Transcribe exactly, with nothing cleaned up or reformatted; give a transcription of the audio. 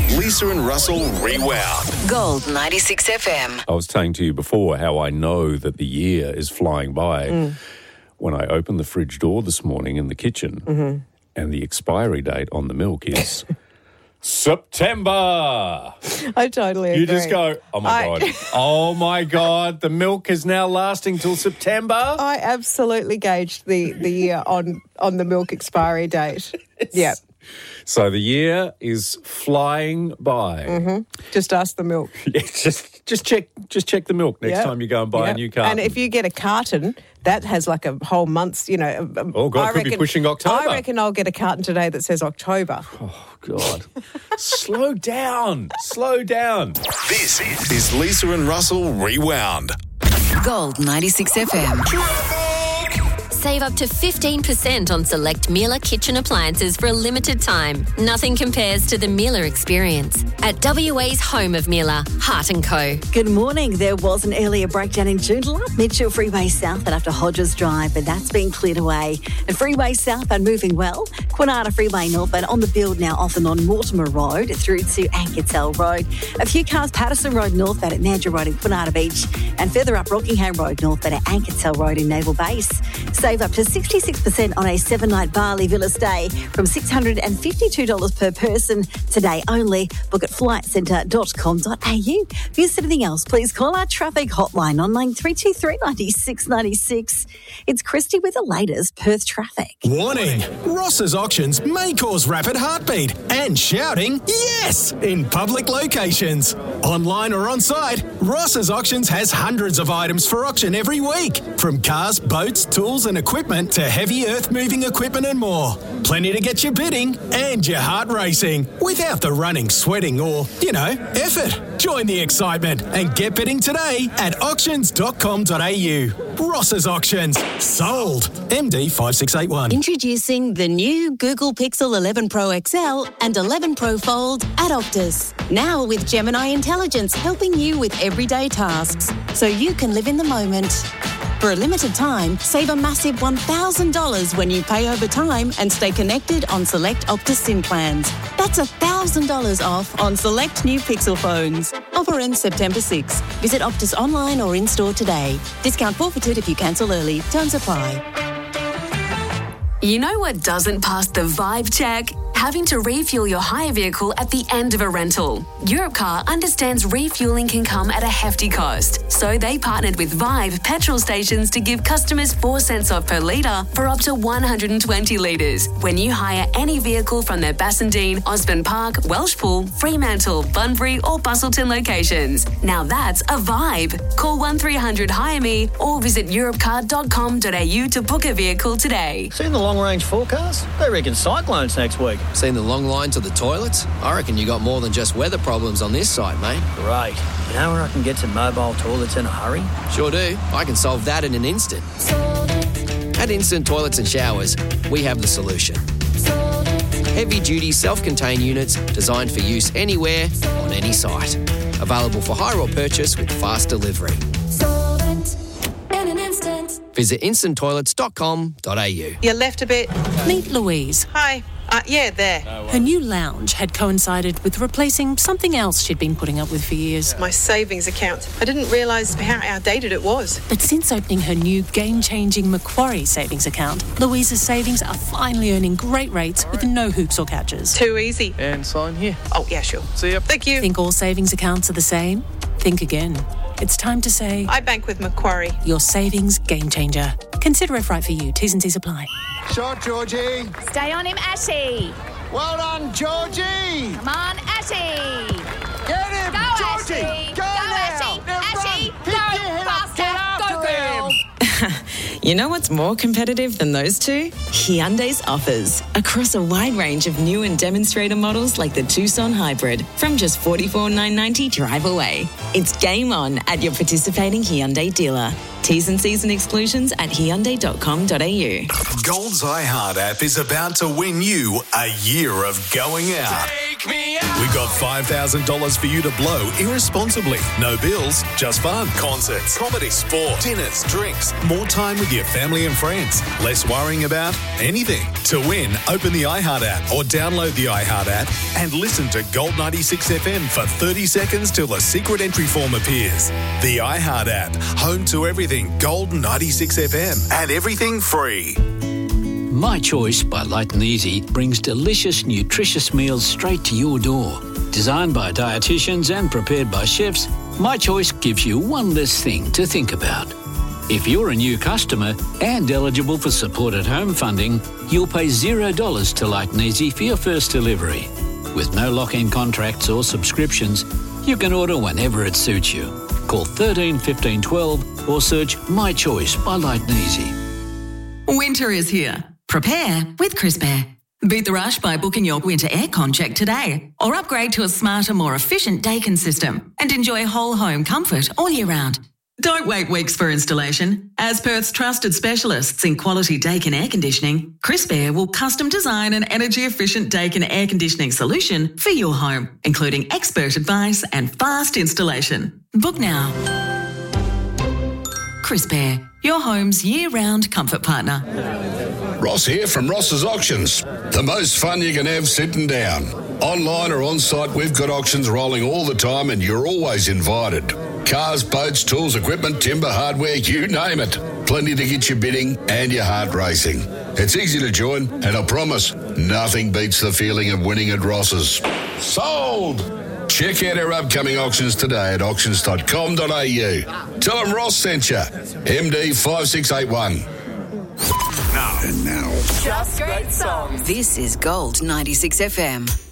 Lisa and Russell Rewound. Gold ninety-six F M. I was saying to you before how I know that the year is flying by mm. when I opened the fridge door this morning in the kitchen mm-hmm. and the expiry date on the milk is September. I totally agree. You just go, oh my I... God, oh my God, the milk is now lasting till September. I absolutely gauged the, the year on, on the milk expiry date. Yeah. So the year is flying by. Mm-hmm. Just ask the milk. Yeah, just just check just check the milk next yep. time you go and buy yep. a new carton. And if you get a carton, that has like a whole month's, you know. Oh, God, I could reckon, be pushing October. I reckon I'll get a carton today that says October. Oh, God. Slow down. Slow down. This is Lisa and Russell Rewound. Gold ninety-six F M. Save up to fifteen percent on select Miele kitchen appliances for a limited time. Nothing compares to the Miele experience. At W A's home of Miele, Hart and Co. Good morning. There was an earlier breakdown in Joondalup, Mitchell Freeway South and after Hodges Drive, but that's been cleared away. And Freeway South and moving well. Quinata Freeway North and on the build now off and on Mortimer Road through to Ankersell Road. A few cars Patterson Road North, but at Mandurah Road in Quinata Beach and further up Rockingham Road North, but at Ankersell Road in Naval Base. Save up to sixty-six percent on a seven-night Bali Villa stay from six hundred fifty-two dollars per person today only. Book at flight centre dot com dot a u. For anything else, please call our traffic hotline on nine three two three, nine six nine six. It's Christy with the latest Perth traffic. Warning! Ross's auctions may cause rapid heartbeat and shouting yes in public locations. Online or on site, Ross's auctions has hundreds of items for auction every week, from cars, boats, tools and equipment to heavy earth-moving equipment and more. Plenty to get you bidding and your heart racing without the running, sweating or, you know, effort. Join the excitement and get bidding today at auctions dot com dot a u. Ross's Auctions. Sold. M D five six eight one. Introducing the new Google Pixel eleven Pro X L and eleven Pro Fold at Optus. Now with Gemini Intelligence helping you with everyday tasks so you can live in the moment. For a limited time, save a massive one thousand dollars when you pay over time and stay connected on select Optus SIM plans. That's one thousand dollars off on select new Pixel phones. Offer ends September sixth. Visit Optus online or in-store today. Discount forfeited if you cancel early. Terms apply. You know what doesn't pass the vibe check? Having to refuel your hire vehicle at the end of a rental. Europcar understands refueling can come at a hefty cost, so they partnered with Vibe petrol stations to give customers four cents off per litre for up to one hundred twenty litres when you hire any vehicle from their Bassendean, Osborne Park, Welshpool, Fremantle, Bunbury or Bustleton locations. Now that's a vibe. Call one three hundred hire me or visit europcar dot com dot a u to book a vehicle today. Seen the long-range forecast? They reckon cyclones next week. Seen the long line to the toilets? I reckon you got more than just weather problems on this site, mate. Great. You know where I can get to mobile toilets in a hurry? Sure do. I can solve that in an instant. At Instant Toilets and Showers, we have the solution. Heavy-duty self-contained units designed for use anywhere, on any site. Available for hire or purchase with fast delivery. In an instant. Visit instant toilets dot com dot a u. You left a bit. Meet Louise. Hi. Uh, yeah, there. Her new lounge had coincided with replacing something else she'd been putting up with for years. My savings account. I didn't realise how outdated it was. But since opening her new game-changing Macquarie savings account, Louise's savings are finally earning great rates with no hoops or catches. Too easy. And sign here. Oh, yeah, sure. See ya. Thank you. Think all savings accounts are the same? Think again. It's time to say... I bank with Macquarie. Your savings game changer. Consider if right for you. T's and C's apply. Shot, Georgie. Stay on him, Ashy. Well done, Georgie. Come on, Ashy. Get him, Go, Georgie. Ashy. Go, Go now. Ashy. Ashy. Go faster. Get after Go, girl. You know what's more competitive than those two? Hyundai's offers. Across a wide range of new and demonstrator models like the Tucson Hybrid from just forty-four thousand nine hundred ninety dollars drive away. It's game on at your participating Hyundai dealer. T's and C's and exclusions at hyundai dot com dot a u. Gold's iHeart app is about to win you a year of going out. Take Knock me out. We got five thousand dollars for you to blow irresponsibly. No bills, just fun. Concerts, comedy, sport, dinners, drinks, more time with your family and friends. Less worrying about anything. To win, open the iHeart app or download the iHeart app and listen to Gold ninety-six F M for thirty seconds till the secret entry form appears. The iHeart app, home to everything Gold ninety-six F M and everything free. My Choice by Light and Easy brings delicious, nutritious meals straight to your door. Designed by dietitians and prepared by chefs, My Choice gives you one less thing to think about. If you're a new customer and eligible for supported home funding, you'll pay zero dollars to Light and Easy for your first delivery. With no lock-in contracts or subscriptions, you can order whenever it suits you. Call thirteen fifteen twelve or search My Choice by Light and Easy. Winter is here. Prepare with Crisp Air. Beat the rush by booking your winter aircon check today or upgrade to a smarter, more efficient Daikin system and enjoy whole home comfort all year round. Don't wait weeks for installation. As Perth's trusted specialists in quality Daikin air conditioning, Crisp Air will custom design an energy-efficient Daikin air conditioning solution for your home, including expert advice and fast installation. Book now. Crisp Air, your home's year-round comfort partner. Ross here from Ross's Auctions. The most fun you can have sitting down. Online or on-site, we've got auctions rolling all the time and you're always invited. Cars, boats, tools, equipment, timber, hardware, you name it. Plenty to get you bidding and your heart racing. It's easy to join and I promise nothing beats the feeling of winning at Ross's. Sold! Check out our upcoming auctions today at auctions dot com dot a u. Tell them Ross sent you. M D five six eight one. Now, and now. Just great songs. This is Gold ninety-six F M.